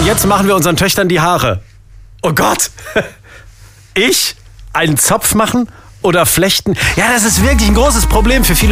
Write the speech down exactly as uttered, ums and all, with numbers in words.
jetzt machen wir unseren Töchtern die Haare. Oh Gott! Ich? Einen Zopf machen oder flechten? Ja, das ist wirklich ein großes Problem für viele